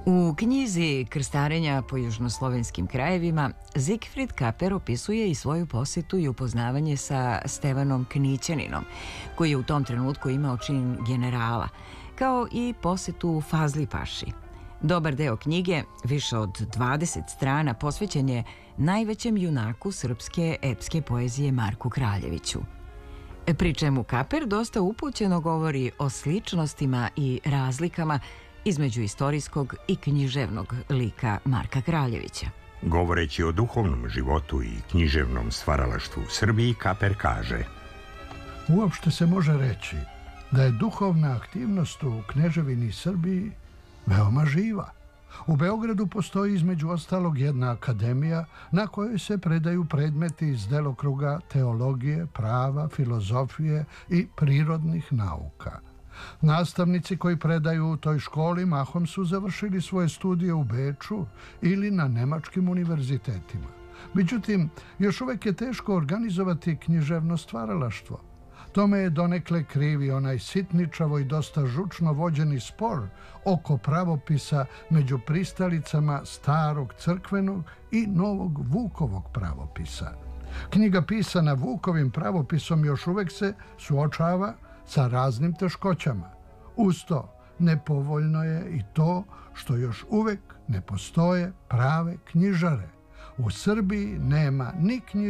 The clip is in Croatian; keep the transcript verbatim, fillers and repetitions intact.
U knjizi Krstarenja po južnoslovenskim krajevima Zigfrid Kaper opisuje i svoju posjetu i upoznavanje sa Stevanom Knićaninom, koji je u tom trenutku imao čin generala, kao i posjetu Fazli Paši. Dobar deo knjige, više od dvadeset strana, posvećen je najvećem junaku srpske epske poezije Marku Kraljeviću. Pri čemu Kaper dosta upućeno govori o sličnostima i razlikama između istorijskog i književnog lika Marka Kraljevića. Govoreći o duhovnom životu i književnom stvaralaštvu u Srbiji, Kaper kaže: Uopšte se može reći da je duhovna aktivnost u Kneževini Srbiji veoma živa. U Beogradu postoji između ostalog jedna akademija na kojoj se predaju predmeti iz delokruga teologije, prava, filozofije i prirodnih nauka. Nastavnici koji predaju u toj školi mahom su završili svoje studije u Beču ili na nemačkim univerzitetima. Međutim, još uvek je teško organizovati književno stvaralaštvo. Tome je donekle krivi onaj sitničavo i dosta žučno vođeni spor oko pravopisa među pristalicama starog crkvenog i novog Vukovog pravopisa. Knjiga pisana Vukovim pravopisom još uvek se suočava sa raznim teškoćama. Uz to, nepovoljno je i to što još uvek ne postoje prave knjižare. U Srbiji nema ni knjižara